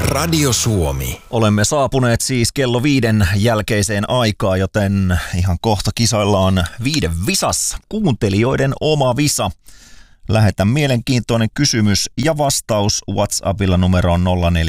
Radio Suomi. Olemme saapuneet siis kello 5 jälkeiseen aikaan, joten ihan kohta kisoillaan 5 visassa. Kuuntelijoiden oma visa. Lähetä mielenkiintoinen kysymys ja vastaus WhatsAppilla numeroon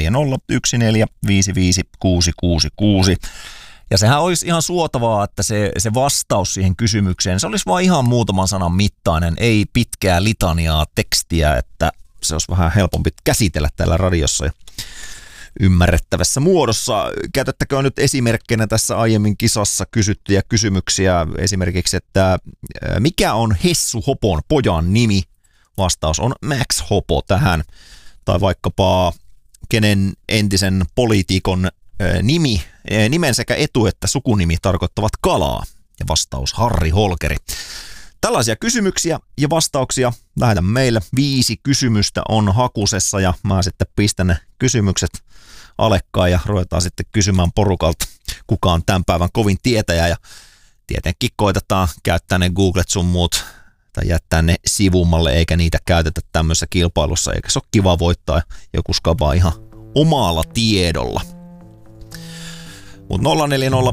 0401455666. Ja sehän olisi ihan suotavaa, että se vastaus siihen kysymykseen, se olisi vaan ihan muutaman sanan mittainen, ei pitkää litaniaa tekstiä, että se olisi vähän helpompi käsitellä täällä radiossa ja ymmärrettävässä muodossa. Käytettäköön nyt esimerkkinä tässä aiemmin kisassa kysyttyjä kysymyksiä. Esimerkiksi, että mikä on Hessu Hopon pojan nimi? Vastaus on Max Hopo tähän. Tai vaikkapa kenen entisen poliitikon nimen sekä etu- että sukunimi tarkoittavat kalaa. Ja vastaus Harri Holkeri. Tällaisia kysymyksiä ja vastauksia lähetän meille. 5 kysymystä on hakusessa ja mä sitten pistän ne kysymykset alekkaan ja ruvetaan sitten kysymään porukalta, kuka on tämän päivän kovin tietäjä. Ja tietenkin koitetaan käyttää ne Googlet sun muut tai jättää ne sivummalle, eikä niitä käytetä tämmöisessä kilpailussa, eikä se ole kiva voittaa joku skabaa ihan omalla tiedolla. Mutta 0401455666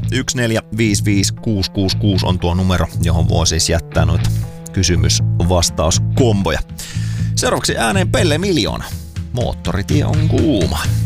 on tuo numero, johon voi siis jättää noita kysymys-vastauskomboja. Seuraavaksi ääneen Pelle Miljoona. Moottoritie on kuuma.